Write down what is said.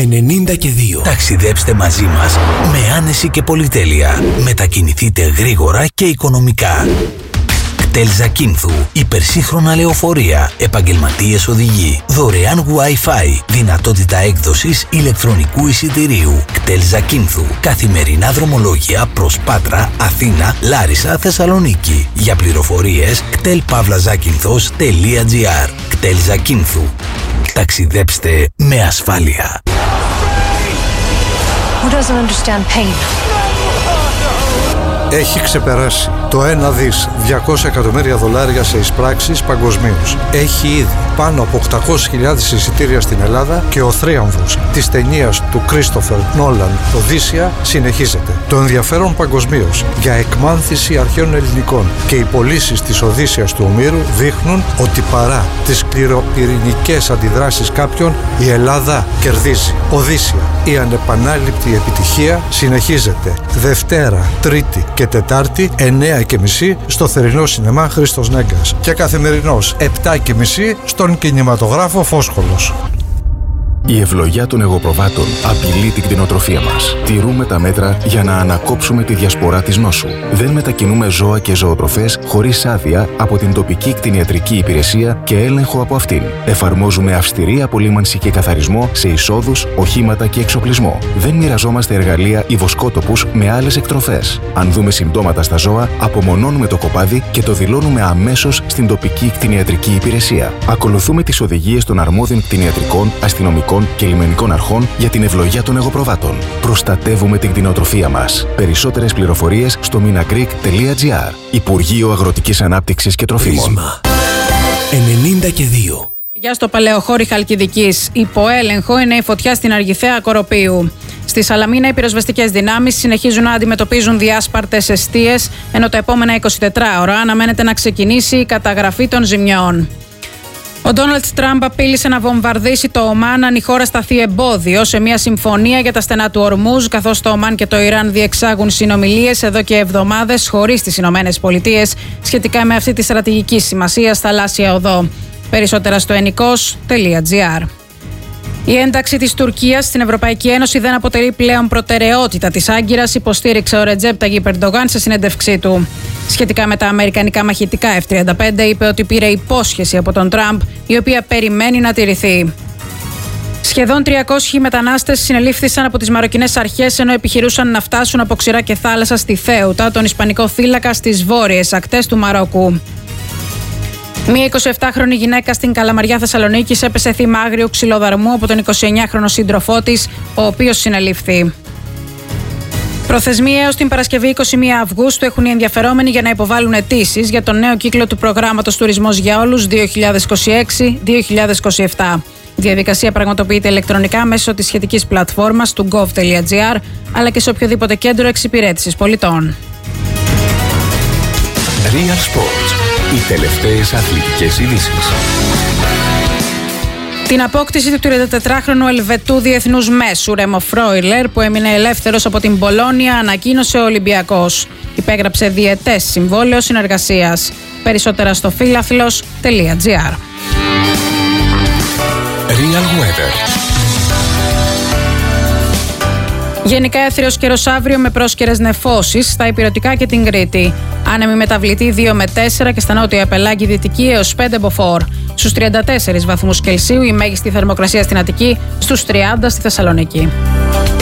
92. Ταξιδέψτε μαζί μας με άνεση και πολυτέλεια. Μετακινηθείτε γρήγορα και οικονομικά. κτέλ Ζακίνθου, υπερσύγχρονα λεωφορεία, επαγγελματίες οδηγοί, δωρεάν Wi-Fi, δυνατότητα έκδοσης ηλεκτρονικού εισιτηρίου. κτέλ Ζακίνθου, καθημερινά δρομολόγια προς Πάτρα, Αθήνα, Λάρισα, Θεσσαλονίκη. Για πληροφορίες κτέλ-Ζακίνθος.gr. κτέλ Ζακίνθου. Ταξιδέψτε με ασφάλεια. Who doesn't understand pain? Έχει ξεπεράσει το 1 δις 200 εκατομμύρια δολάρια σε εισπράξεις παγκοσμίως. Έχει ήδη πάνω από 800.000 εισιτήρια στην Ελλάδα και ο θρίαμβος της ταινίας του Κρίστοφερ Νόλαν «Οδύσσεια» συνεχίζεται. Το ενδιαφέρον παγκοσμίως για εκμάνθηση αρχαίων ελληνικών και οι πωλήσεις της Οδύσσειας του Ομήρου δείχνουν ότι παρά τις σκληροπυρηνικές αντιδράσεις κάποιων, η Ελλάδα κερδίζει. Οδύσσεια, η ανεπανάληπτη επιτυχία συνεχίζεται. Δευτέρα, Τρίτη και Τετάρτη 9:30 στο θερινό σινεμά Χρήστος Νέγκας και καθημερινός 7:30 στον κινηματογράφο Φόσχολος. Η ευλογιά των εγωπροβάτων απειλεί την κτηνοτροφία μας. Τηρούμε τα μέτρα για να ανακόψουμε τη διασπορά της νόσου. Δεν μετακινούμε ζώα και ζωοτροφές χωρίς άδεια από την τοπική κτηνιατρική υπηρεσία και έλεγχο από αυτήν. Εφαρμόζουμε αυστηρή απολύμανση και καθαρισμό σε εισόδους, οχήματα και εξοπλισμό. Δεν μοιραζόμαστε εργαλεία ή βοσκότοπους με άλλες εκτροφές. Αν δούμε συμπτώματα στα ζώα, απομονώνουμε το κοπάδι και το δηλώνουμε αμέσως στην τοπική κτηνιατρική υπηρεσία. Ακολουθούμε τις οδηγίες των αρμόδιων κτηνιατρικών, αστυνομικών και λιμενικών αρχών για την ευλογιά των εγωπροβάτων. Προστατεύουμε την κτηνοτροφία μας. Περισσότερες πληροφορίες στο minagreek.gr. Υπουργείο Αγροτικής Ανάπτυξης και Τροφίμων. 92. Για στο Παλαιοχώρι Χαλκιδικής, υπό έλεγχο είναι η φωτιά στην Αργιθέα Κοροπίου. Στη Σαλαμίνα, οι πυροσβεστικές δυνάμεις συνεχίζουν να αντιμετωπίζουν διάσπαρτες εστίες, ενώ τα επόμενα 24 ώρα αναμένεται να ξεκινήσει η καταγραφή των ζημιών. Ο Ντόναλντ Τραμπ απείλησε να βομβαρδίσει το Ομάν αν η χώρα σταθεί εμπόδιο σε μια συμφωνία για τα στενά του Ορμούζ, καθώς το Ομάν και το Ιράν διεξάγουν συνομιλίες εδώ και εβδομάδες χωρίς τις Ηνωμένες Πολιτείες σχετικά με αυτή τη στρατηγική σημασία θαλάσσια οδό. Περισσότερα στο ενικός.gr. Η ένταξη της Τουρκίας στην Ευρωπαϊκή Ένωση δεν αποτελεί πλέον προτεραιότητα της Άγκυρας, υποστήριξε ο Ρετζέπ Ταγιπ Ερντογάν σε συνέντευξή του. Σχετικά με τα αμερικανικά μαχητικά F-35, είπε ότι πήρε υπόσχεση από τον Τραμπ, η οποία περιμένει να τηρηθεί. Σχεδόν 300 μετανάστες συνελήφθησαν από τις μαροκινές αρχές ενώ επιχειρούσαν να φτάσουν από ξηρά και θάλασσα στη Θέουτα, τον ισπανικό θύλακα στις βόρειες ακτές του Μαρόκου. Μία 27χρονη γυναίκα στην Καλαμαριά Θεσσαλονίκης έπεσε θύμα άγριου ξυλοδαρμού από τον 29χρονο σύντροφό της, ο οποίος συνελήφθη. Προθεσμία έως την Παρασκευή 21 Αυγούστου έχουν οι ενδιαφερόμενοι για να υποβάλουν αιτήσεις για τον νέο κύκλο του προγράμματος Τουρισμός για Όλους 2026-2027. Η διαδικασία πραγματοποιείται ηλεκτρονικά μέσω της σχετικής πλατφόρμας του gov.gr, αλλά και σε οποιοδήποτε κέντρο εξυπηρέτησης πολιτών. Real Sports. Οι τελευταίες αθλητικές ειδήσεις. Την απόκτηση του 34χρονου Ελβετού διεθνούς μέσου Ρέμο Φρόιλερ, που έμεινε ελεύθερος από την Πολόνια, ανακοίνωσε ο Ολυμπιακός. Υπέγραψε διετές συμβόλαιο συνεργασίας. Περισσότερα στο φίλαθλος.gr. Real Weather. Γενικά έθριος καιρός αύριο με πρόσκαιρες νεφώσεις στα ηπειρωτικά και την Κρήτη. Άνεμη μεταβλητή 2 με 4 και στα νότια πελάγη δυτική έως 5 μποφόρ. Στους 34 βαθμούς Κελσίου η μέγιστη θερμοκρασία στην Αττική, στους 30 στη Θεσσαλονίκη.